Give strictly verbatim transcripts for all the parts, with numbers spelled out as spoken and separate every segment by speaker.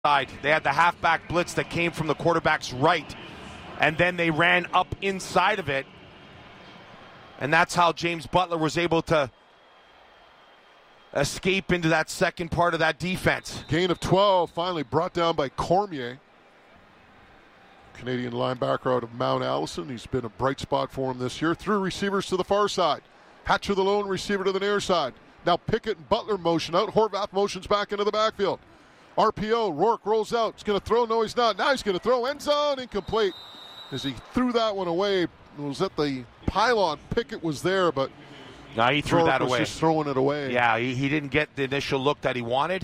Speaker 1: side. They had the halfback blitz that came from the quarterback's right, and then they ran up inside of it, and that's how James Butler was able to escape into that second part of that defense.
Speaker 2: Gain of twelve, finally brought down by Cormier. Canadian linebacker out of Mount Allison. He's been a bright spot for him this year. Three receivers to the far side. Hatcher the lone receiver to the near side. Now Pickett and Butler motion out. Horvath motions back into the backfield. R P O, Rourke rolls out. He's going to throw. No, he's not. Now he's going to throw. End zone, incomplete. As he threw that one away, it was at the pylon. Pickett was there, but
Speaker 1: no, he threw that away.
Speaker 2: Just throwing it away.
Speaker 1: Yeah, he, he didn't get the initial look that he wanted.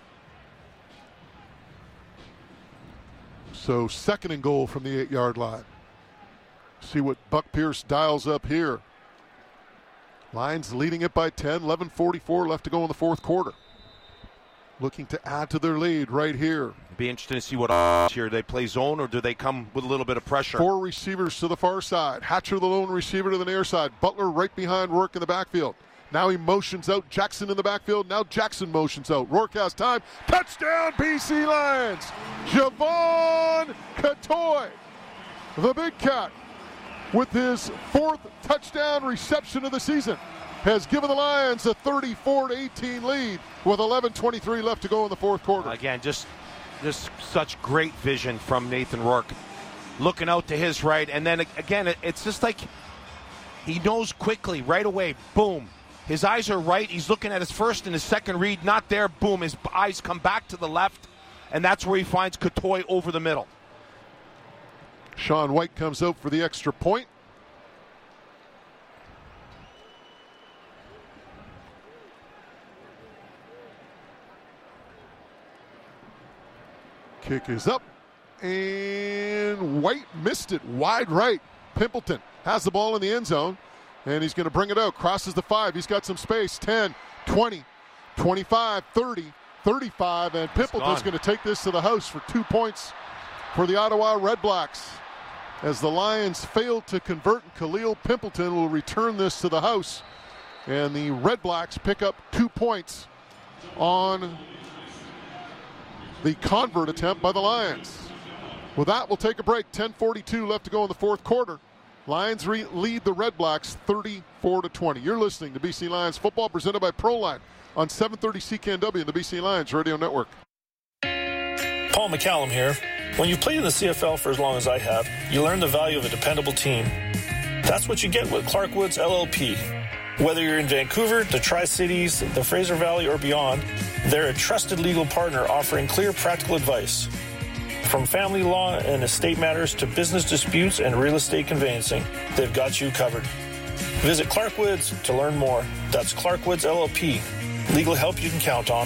Speaker 2: So second and goal from the eight-yard line. See what Buck Pierce dials up here. Lions leading it by ten, eleven forty-four left to go in the fourth quarter. Looking to add to their lead right here.
Speaker 1: Be interesting to see what here. They play zone or do they come with a little bit of pressure?
Speaker 2: Four receivers to the far side. Hatcher the lone receiver to the near side. Butler right behind Rourke in the backfield. Now he motions out. Jackson in the backfield. Now Jackson motions out. Rourke has time. Touchdown B C Lions. Javon Catoy, the big cat, with his fourth touchdown reception of the season, has given the Lions a thirty-four to eighteen lead with eleven twenty-three left to go in the fourth quarter.
Speaker 1: Again, just, just such great vision from Nathan Rourke. Looking out to his right, and then again, it's just like he knows quickly, right away, boom. His eyes are right. He's looking at his first and his second read, not there, boom. His eyes come back to the left, and that's where he finds Catoy over the middle.
Speaker 2: Sean White comes out for the extra point. Kick is up, and White missed it wide right. Pimpleton has the ball in the end zone, and he's going to bring it out. Crosses the five. He's got some space. ten, twenty, twenty-five, thirty, thirty-five, and Pimpleton's going to take this to the house for two points for the Ottawa Redblacks. As the Lions failed to convert, Khalil Pimpleton will return this to the house, and the Redblacks pick up two points on the convert attempt by the Lions. With that, we'll take a break. ten forty-two left to go in the fourth quarter. Lions re- lead the Redblacks thirty-four to twenty. You're listening to B C Lions football presented by Proline on seven thirty C K N W and the B C Lions Radio Network.
Speaker 3: Paul McCallum here. When you've played in the C F L for as long as I have, you learn the value of a dependable team. That's what you get with Clark Woods L L P. Whether you're in Vancouver, the Tri-Cities, the Fraser Valley, or beyond, they're a trusted legal partner offering clear, practical advice. From family law and estate matters to business disputes and real estate conveyancing, they've got you covered. Visit Clark Woods to learn more. That's Clark Woods L L P. Legal help you can count on.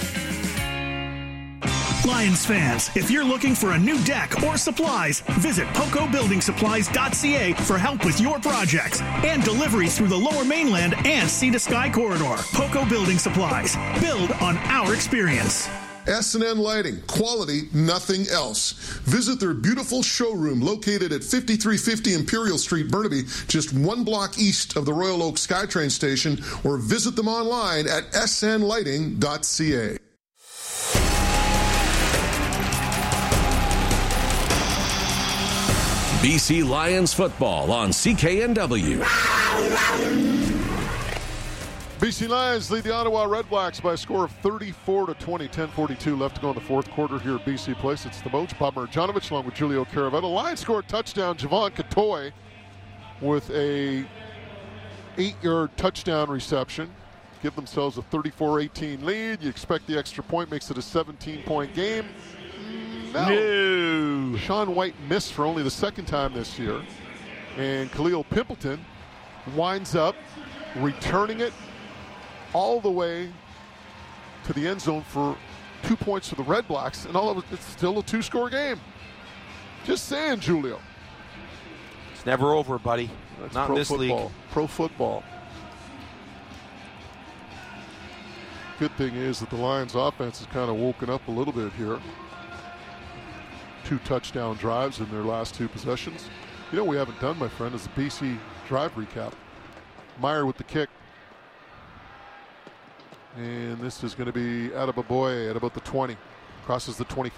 Speaker 4: Lions fans, if you're looking for a new deck or supplies, visit poco building supplies dot c a for help with your projects and delivery through the Lower Mainland and Sea to Sky corridor. Poco Building Supplies. Build on our experience.
Speaker 5: S and N Lighting. Quality, nothing else. Visit their beautiful showroom located at fifty-three fifty Imperial Street, Burnaby, just one block east of the Royal Oak SkyTrain station, or visit them online at s n lighting dot c a.
Speaker 6: B C Lions football on C K N W.
Speaker 2: B C Lions lead the Ottawa Redblacks by a score of thirty-four to twenty. ten forty-two left to go in the fourth quarter here at B C Place. It's the Boats. Bob Marjanovic along with Julio Caravetta. Lions score a touchdown. Javon Catoy with a eight-yard touchdown reception. Give themselves a thirty-four eighteen lead. You expect the extra point, makes it a seventeen-point game. No.
Speaker 1: No.
Speaker 2: Sean White missed for only the second time this year. And Khalil Pimpleton winds up returning it all the way to the end zone for two points for the Redblacks. And all of it, it's still a two-score game. Just saying, Julio.
Speaker 1: It's never over, buddy.
Speaker 2: That's
Speaker 1: Not
Speaker 2: pro
Speaker 1: in this
Speaker 2: football.
Speaker 1: league.
Speaker 2: Pro football. Good thing is that the Lions offense has kind of woken up a little bit here. Two touchdown drives in their last two possessions. You know what we haven't done, my friend, is the B C drive recap. Meyer with the kick. And this is going to be Adebaboye at about the twenty. Crosses the twenty-five.